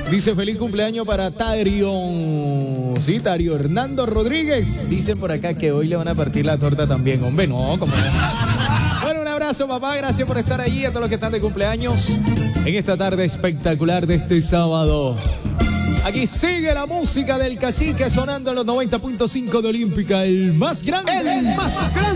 Dice feliz cumpleaños para Tario. Sí, Tario Hernando Rodríguez. Dicen por acá que hoy le van a partir la torta también. Hombre, no, como no. Bueno, un abrazo, papá. Gracias por estar allí. A todos los que están de cumpleaños en esta tarde espectacular de este sábado. Aquí sigue la música del Cacique sonando en los 90.5 de Olímpica. El más grande. El más grande.